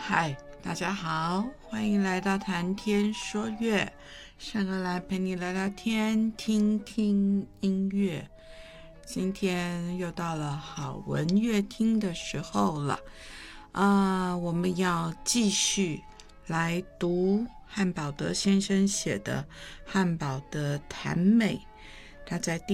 嗨，大家好，欢迎来到谈天说乐，上个来陪你聊聊天，听听音乐。今天又到了好文乐听的时候了，我们要继续来读汉堡德先生写的《汉堡的谈美》，他在第